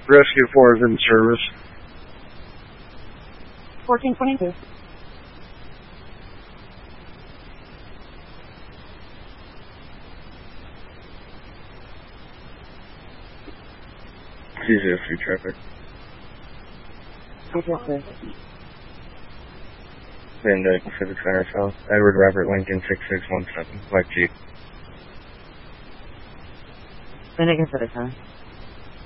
Rescue 4 is in service. 1422. CZF3 traffic. CZF3. Van Dyke, Pacific Center South. Edward Robert Lincoln 6617. Black Jeep. Van Dyke, Pacific Center.